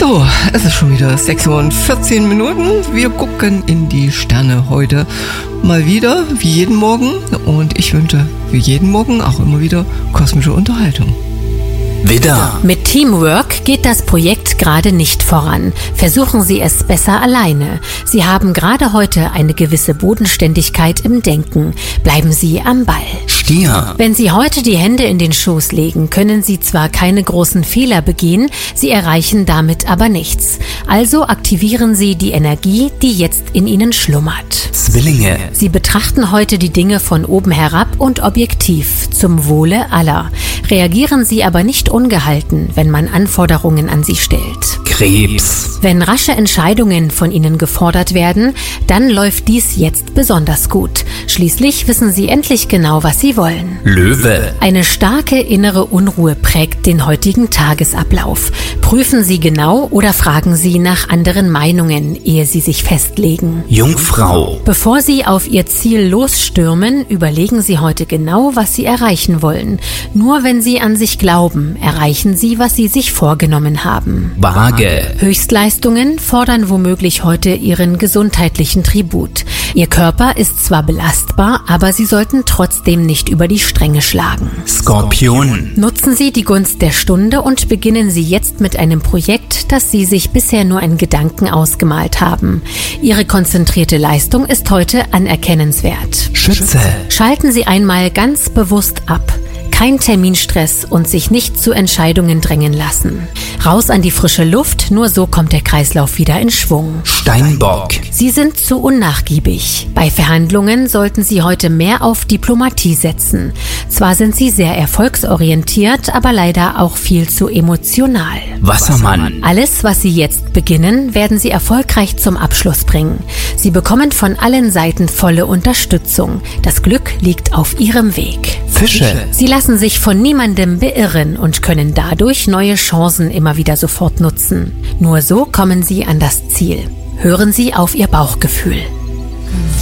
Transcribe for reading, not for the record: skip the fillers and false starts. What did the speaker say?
So, es ist schon wieder 6 Uhr und 14 Minuten. Wir gucken in die Sterne heute mal wieder, wie jeden Morgen. Und ich wünsche wie jeden Morgen auch immer wieder kosmische Unterhaltung. Widder. Mit Teamwork geht das Projekt gerade nicht voran. Versuchen Sie es besser alleine. Sie haben gerade heute eine gewisse Bodenständigkeit im Denken. Bleiben Sie am Ball. Stier. Wenn Sie heute die Hände in den Schoß legen, können Sie zwar keine großen Fehler begehen, Sie erreichen damit aber nichts. Also aktivieren Sie die Energie, die jetzt in Ihnen schlummert. Zwillinge. Sie betrachten heute die Dinge von oben herab und objektiv, zum Wohle aller. Reagieren Sie aber nicht ungehalten, wenn man Anforderungen an Sie stellt. Krebs. Wenn rasche Entscheidungen von Ihnen gefordert werden, dann läuft dies jetzt besonders gut. Schließlich wissen Sie endlich genau, was Sie wollen. Löwe. Eine starke innere Unruhe prägt den heutigen Tagesablauf. Prüfen Sie genau oder fragen Sie nach anderen Meinungen, ehe Sie sich festlegen. Jungfrau. Bevor Sie auf Ihr Ziel losstürmen, überlegen Sie heute genau, was Sie erreichen wollen. Nur wenn Sie an sich glauben, erreichen Sie, was Sie sich vorgenommen haben. Waage. Höchstleistungen fordern womöglich heute Ihren gesundheitlichen Tribut. Ihr Körper ist zwar belastbar, aber Sie sollten trotzdem nicht über die Stränge schlagen. Skorpion. Nutzen Sie die Gunst der Stunde und beginnen Sie jetzt mit einem Projekt, das Sie sich bisher nur in Gedanken ausgemalt haben. Ihre konzentrierte Leistung ist heute anerkennenswert. Schütze. Schalten Sie einmal ganz bewusst ab. Kein Terminstress und sich nicht zu Entscheidungen drängen lassen. Raus an die frische Luft, nur so kommt der Kreislauf wieder in Schwung. Steinbock. Sie sind zu unnachgiebig. Bei Verhandlungen sollten Sie heute mehr auf Diplomatie setzen. Zwar sind Sie sehr erfolgsorientiert, aber leider auch viel zu emotional. Wassermann. Alles, was Sie jetzt beginnen, werden Sie erfolgreich zum Abschluss bringen. Sie bekommen von allen Seiten volle Unterstützung. Das Glück liegt auf Ihrem Weg. Fische. Sie lassen sich von niemandem beirren und können dadurch neue Chancen immer wieder sofort nutzen. Nur so kommen Sie an das Ziel. Hören Sie auf Ihr Bauchgefühl.